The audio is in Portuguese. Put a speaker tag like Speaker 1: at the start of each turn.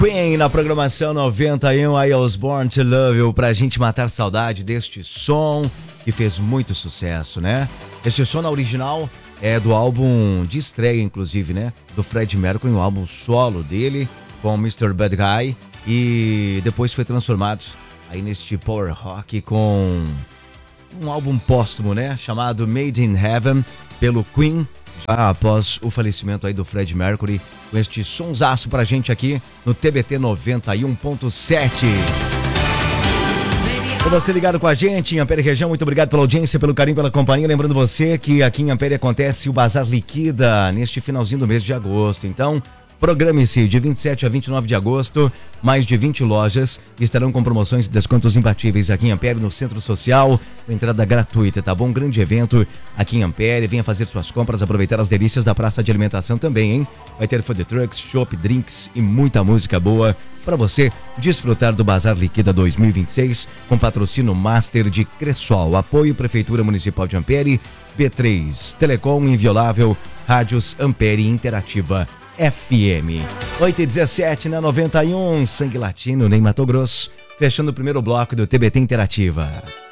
Speaker 1: Queen na programação 91, I Was Born to Love You, pra gente matar saudade deste som que fez muito sucesso, né? Este som na original é do álbum de estreia, inclusive, né? Do Freddie Mercury, um álbum solo dele com Mr. Bad Guy, e depois foi transformado aí neste power rock com um álbum póstumo, né? Chamado Made in Heaven pelo Queen, já após o falecimento aí do Freddie Mercury, com este sonsaço pra gente aqui no TBT 91.7. Com você ligado com a gente em Ampere Região, muito obrigado pela audiência, pelo carinho, pela companhia. Lembrando você que aqui em Ampere acontece o Bazar Liquida neste finalzinho do mês de agosto. Então, programe-se de 27 a 29 de agosto, mais de 20 lojas estarão com promoções e descontos imbatíveis aqui em Ampere, no Centro Social, com entrada gratuita, tá bom? Grande evento aqui em Ampere, venha fazer suas compras, aproveitar as delícias da praça de alimentação também, hein? Vai ter food trucks, chopp, drinks e muita música boa para você desfrutar do Bazar Liquida 2026, com patrocínio master de Cressol, apoio Prefeitura Municipal de Ampere, B3, Telecom Inviolável, Rádios Ampere Interativa FM. 8h17 na 91, Sangue Latino, nem Mato Grosso, fechando o primeiro bloco do TBT Interativa.